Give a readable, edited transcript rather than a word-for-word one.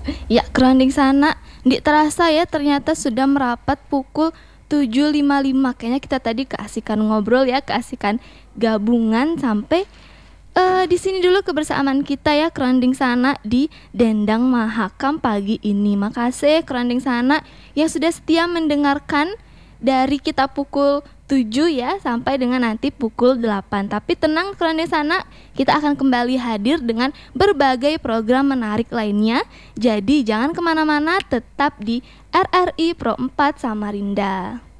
Ya, keranding sana. Ndik terasa ya ternyata sudah merapat pukul 7.55. Kayaknya kita tadi keasikan ngobrol ya, keasikan gabungan sampai di sini dulu kebersamaan kita ya keranding sana di Dendang Mahakam pagi ini. Makasih keranding sana yang sudah setia mendengarkan dari kita pukul 7 ya sampai dengan nanti pukul 8. Tapi tenang keranding sana, kita akan kembali hadir dengan berbagai program menarik lainnya. Jadi jangan kemana-mana, tetap di RRI Pro 4 Samarinda.